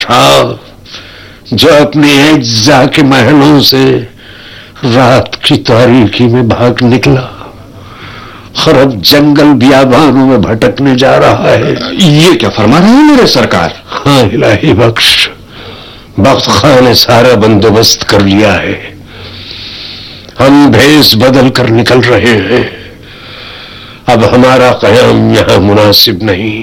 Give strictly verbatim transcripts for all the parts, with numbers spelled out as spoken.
تھا جو اپنے اجزا کے محلوں سے رات کی تاریکی میں بھاگ نکلا اور اب جنگل بیابانوں میں بھٹکنے جا رہا ہے. یہ کیا فرما رہے ہیں میرے سرکار؟ ہاں الہی بخش، بخت خاں نے سارا بندوبست کر لیا ہے. ہم بھیس بدل کر نکل رہے ہیں. اب ہمارا قیام یہاں مناسب نہیں.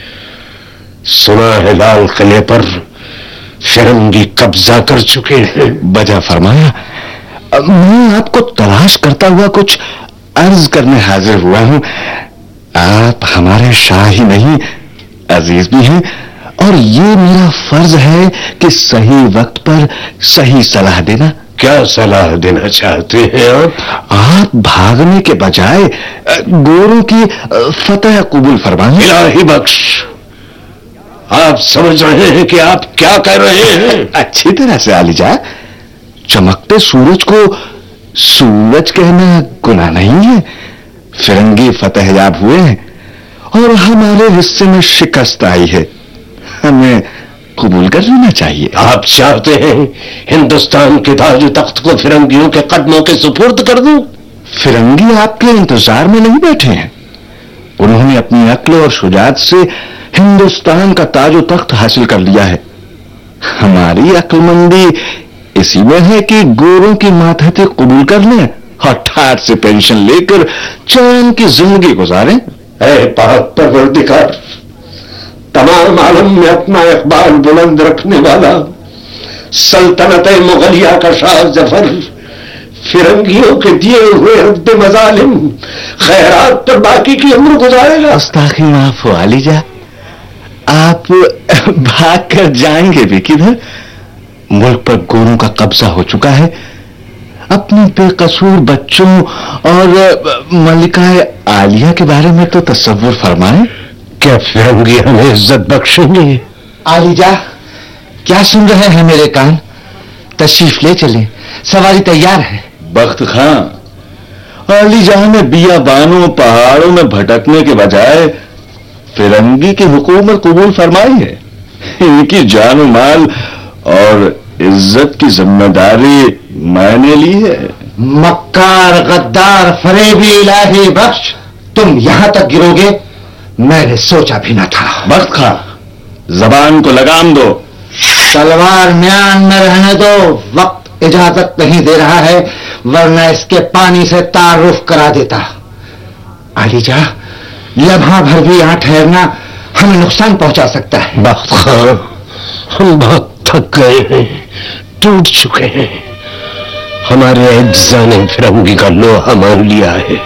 سنا ہے لال قلعے پر فرنگی قبضہ کر چکے ہیں. بجا فرمایا. میں آپ کو تلاش کرتا ہوا کچھ عرض کرنے حاضر ہوا ہوں. آپ ہمارے شاہ ہی نہیں عزیز بھی ہیں، اور یہ میرا فرض ہے کہ صحیح وقت پر صحیح صلاح دینا. کیا صلاح دینا چاہتے ہیں آپ؟ آپ بھاگنے کے بجائے گوروں کی فتح قبول فرمائیں. الہی بخش، آپ سمجھ رہے ہیں کہ آپ کیا کہہ رہے ہیں؟ اچھی طرح سے علی جا، چمکتے سورج کو سورج کہنا گناہ نہیں ہے. فرنگی فتح یاب ہوئے ہیں اور ہمارے حصے میں شکست آئی ہے، ہمیں قبول کر لینا چاہیے. آپ چاہتے ہیں ہندوستان کے تاج و تخت کو فرنگیوں کے قدموں کے سپرد کر دوں؟ فرنگی آپ کے انتظار میں نہیں بیٹھے ہیں. انہوں نے اپنی عقل اور شجاعت سے ہندوستان کا تاج و تخت حاصل کر لیا ہے. ہماری عقل مندی اسی میں ہے کہ گوروں کی ماتحتی قبول کر لیں اور ٹھاٹ سے پینشن لے کر چین کی زندگی گزاریں. اے پاک پروردگار، تمام عالم میں اپنا اقبال بلند رکھنے والا سلطنت مغلیہ کا شاہ ظفر فرنگیوں کے دیے ہوئے رد مظالم خیرات پر باقی کی عمر گزارے گا. استاخی معاف ہو علی جا، آپ بھاگ کر جائیں گے بھی کدھر؟ ملک پر گوروں کا قبضہ ہو چکا ہے. اپنے بے قصور بچوں اور ملکہ عالیہ کے بارے میں تو تصور فرمائیں. کیا فرنگی ہمیں عزت بخشیں گے؟ علی جا، کیا سن رہے ہیں میرے کان؟ تشریف لے چلیں، سواری تیار ہے. بخت خاں، علی جہاں میں بیابانوں پہاڑوں میں بھٹکنے کے بجائے فرنگی کی حکومت قبول فرمائی ہے. ان کی جان و مال اور عزت کی ذمہ داری میں نے لی ہے. مکار، غدار، فریبی الہی بخش، تم یہاں تک گرو گے میں نے سوچا بھی نہ تھا. بخت خاں، زبان کو لگام دو. تلوار میان میں رہنے دو، وقت اجازت نہیں دے رہا ہے، ورنہ اس کے پانی سے تعارف کرا دیتا. علی جا، لمحہ بھر بھی یہاں ٹھہرنا ہمیں نقصان پہنچا سکتا ہے. بخت خاں، ہم بہت تھک گئے ہیں، ٹوٹ چکے ہیں. ہمارے اجزا نے فرنگی کا لوہا مان لیا ہے.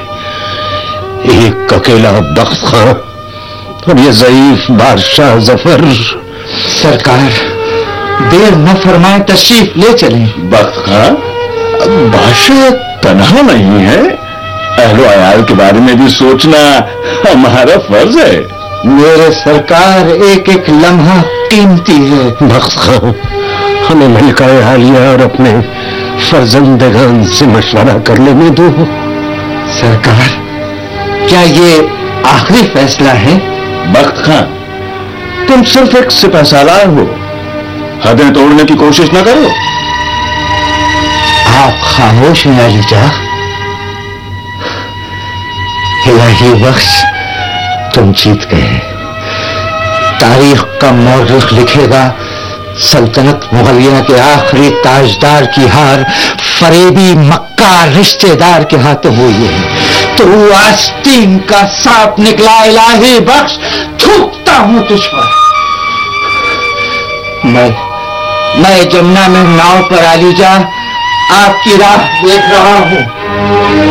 ایک اکیلا بخت خاں اور یہ ضعیف بادشاہ ظفر. سرکار دیر نہ فرمائیں، تشریف لے چلیں. بخت خاں، بادشاہ تنہا نہیں ہے، اہل و عیال کے بارے میں بھی سوچنا ہمارا فرض ہے. میرے سرکار، ایک ایک لمحہ قیمتی ہے. بخت خاں، ہمیں ملکہ عالیہ اور اپنے فرزندگان سے مشورہ کر لینے دو. سرکار، کیا یہ آخری فیصلہ ہے؟ بخت خاں، تم صرف ایک سپہ سالار ہو، حدیں توڑنے کی کوشش نہ کرو. آپ خاموش ہیں علی جا. الہی بخش، تم جیت گئے. تاریخ کا مورخ لکھے گا سلطنت مغلیہ کے آخری تاجدار کی ہار فریبی مکار رشتے دار کے ہاتھوں ہوئی ہے. تو آستین کا سانپ نکلا. الہی بخش، تھوکتا ہوں تجھ پر. میں میں جمنا میں ناؤ پر علی جا آپ کی راہ دیکھ رہا ہوں.